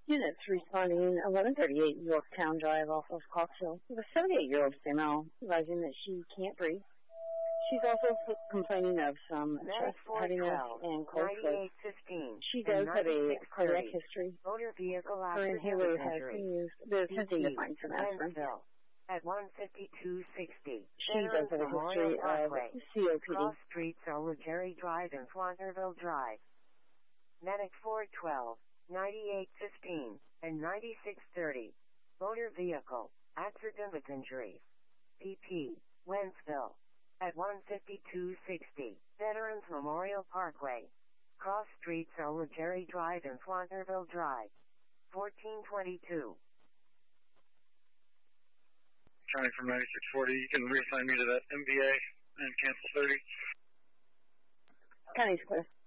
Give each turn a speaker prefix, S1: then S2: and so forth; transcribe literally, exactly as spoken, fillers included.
S1: Units responding eleven thirty-eight Yorktown Drive off of Cox Hill. The seventy-eight-year-old female advising that she can't breathe. She's also complaining of some chest heaviness and cold sweats. She does have a cardiac history.
S2: Motor vehicle
S1: Her inhaler has been used. They're attempting to find some aspirin.
S2: At one fifty-two sixty.
S1: She does have a history of C O P D.
S2: Cross Streets are Jerry Drive and Swanterville Drive. Medic four twelve, ninety-eight fifteen, and ninety-six thirty. Motor vehicle, accident with injuries. P P, Wentzville. At one fifty-two sixty. Veterans Memorial Parkway. Cross Streets are Jerry Drive and Swanterville Drive. fourteen twenty-two.
S3: Counting from ninety-six forty, you can reassign me to that M B A and cancel thirty.
S1: County's clear.